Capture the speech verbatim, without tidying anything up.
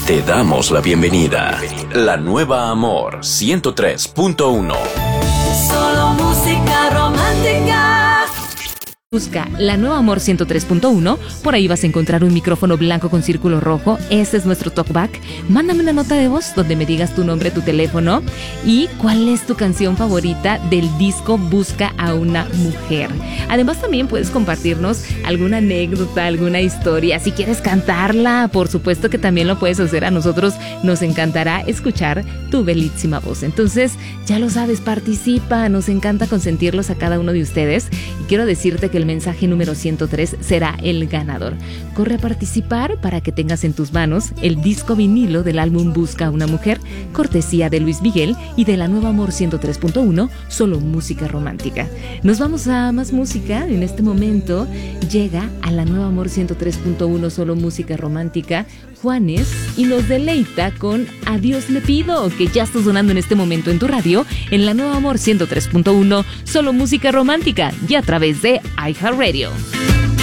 Te damos la bienvenida. La nueva Amor ciento tres punto uno. Solo música romántica. Busca La Nueva Amor ciento tres punto uno, por ahí vas a encontrar un micrófono blanco con círculo rojo, ese es nuestro talkback. Mándame una nota de voz donde me digas tu nombre, tu teléfono y cuál es tu canción favorita del disco Busca a una Mujer. Además también puedes compartirnos alguna anécdota, alguna historia, si quieres cantarla, por supuesto que también lo puedes hacer. A nosotros nos encantará escuchar tu bellísima voz. Entonces, ya lo sabes, participa, nos encanta consentirlos a cada uno de ustedes y quiero decirte que el mensaje número ciento tres será el ganador. Corre a participar para que tengas en tus manos el disco vinilo del álbum Busca a una Mujer, cortesía de Luis Miguel y de La Nueva Amor ciento tres punto uno, solo música romántica. Nos vamos a más música. En este momento llega a La Nueva Amor ciento tres punto uno, solo música romántica, Juanes, y nos deleita con Adiós le pido, que ya está sonando en este momento en tu radio, en La Nueva Amor ciento tres punto uno, solo música romántica y a través de iHeartRadio.